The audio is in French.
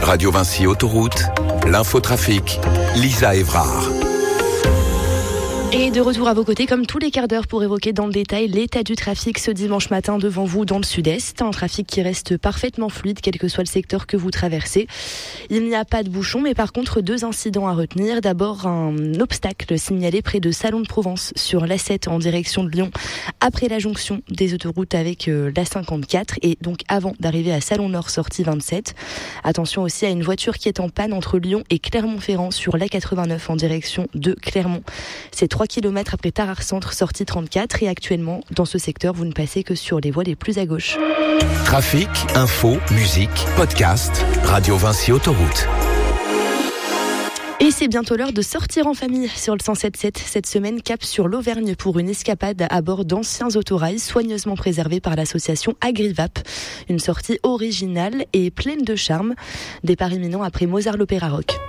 Radio Vinci Autoroute, l'infotrafic, Lisa Évrard. Et de retour à vos côtés, comme tous les quarts d'heure, pour évoquer dans le détail l'état du trafic ce dimanche matin devant vous dans le sud-est. Un trafic qui reste parfaitement fluide, quel que soit le secteur que vous traversez. Il n'y a pas de bouchon, mais par contre, 2 incidents à retenir. D'abord, un obstacle signalé près de Salon de Provence sur l'A7 en direction de Lyon, après la jonction des autoroutes avec l'A54 et donc avant d'arriver à Salon Nord, sortie 27. Attention aussi à une voiture qui est en panne entre Lyon et Clermont-Ferrand sur l'A89 en direction de Clermont. C'est 3 km après Tarare Centre, sortie 34. Et actuellement, dans ce secteur, vous ne passez que sur les voies les plus à gauche. Trafic, info, musique, podcast, Radio Vinci Autoroute. Et c'est bientôt l'heure de sortir en famille sur le 107.7. Cette semaine, cap sur l'Auvergne pour une escapade à bord d'anciens autorails soigneusement préservés par l'association Agrivap. Une sortie originale et pleine de charme. Départ imminent après Mozart l'Opéra Rock.